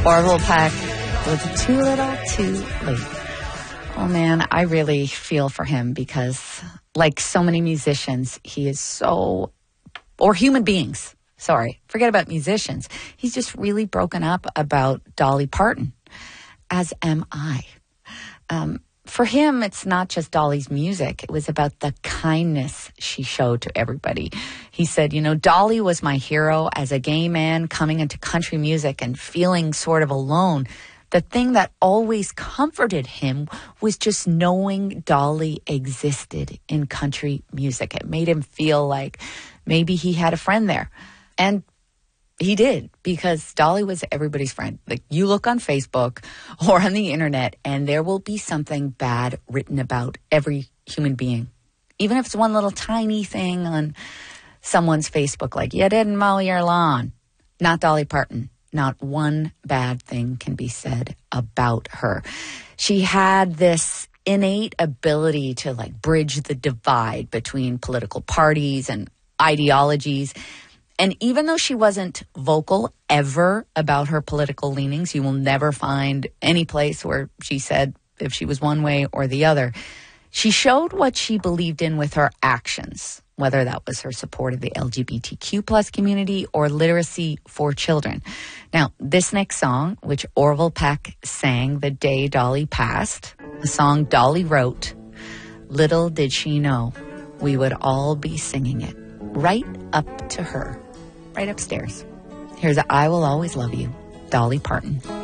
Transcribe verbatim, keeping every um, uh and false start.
Orville Peck with Too Little Too Late. Oh man, I really feel for him because like so many musicians, he is so, or human beings, sorry, forget about musicians. He's just really broken up about Dolly Parton, as am I. Um, for him, it's not just Dolly's music. It was about the kindness she showed to everybody. He said, you know, Dolly was my hero as a gay man coming into country music and feeling sort of alone. The thing that always comforted him was just knowing Dolly existed in country music. It made him feel like maybe he had a friend there. And he did, because Dolly was everybody's friend. Like, you look on Facebook or on the internet and there will be something bad written about every human being. Even if it's one little tiny thing on someone's Facebook, like, you didn't mow your lawn. Not Dolly Parton. Not one bad thing can be said about her. She had this innate ability to like bridge the divide between political parties and ideologies. And even though she wasn't vocal ever about her political leanings, you will never find any place where she said if she was one way or the other. She showed what she believed in with her actions, whether that was her support of the L G B T Q plus community or literacy for children. Now, this next song, which Orville Peck sang the day Dolly passed, a song Dolly wrote, little did she know we would all be singing it right up to her, right upstairs. Here's I Will Always Love You, Dolly Parton.